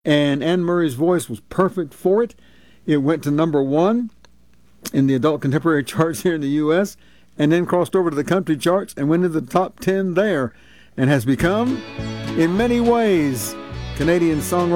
and Anne Murray's voice was perfect for it. It went to number 1 in the adult contemporary charts here in the U.S., and then crossed over to the country charts and went into the top 10 there, and has become, in many ways, Canadian songwriter